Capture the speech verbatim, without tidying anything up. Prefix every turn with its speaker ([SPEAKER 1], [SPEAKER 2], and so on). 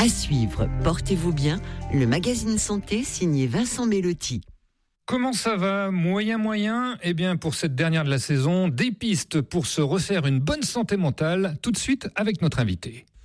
[SPEAKER 1] À suivre, portez-vous bien, le magazine santé signé Vincent Mellotti.
[SPEAKER 2] Comment ça va ? Moyen, moyen ? Eh bien, pour cette dernière de la saison, des pistes pour se refaire une bonne santé mentale, tout de suite avec notre invité.